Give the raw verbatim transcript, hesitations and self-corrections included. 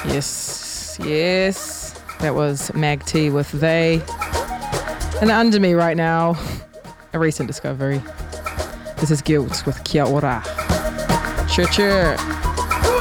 Yes, yes. That was Mag T with They. And under me right now, a recent discovery. This is Guilt with Kia Ora. Sure, sure.